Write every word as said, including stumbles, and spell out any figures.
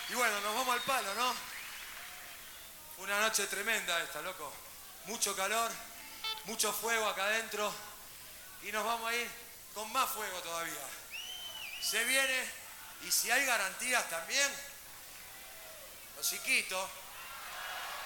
Y bueno, nos vamos al palo, ¿no? Fue una noche tremenda esta, loco. Mucho calor, mucho fuego acá adentro. Y nos vamos a ir con más fuego todavía. Se viene, y si hay garantías también, los chiquitos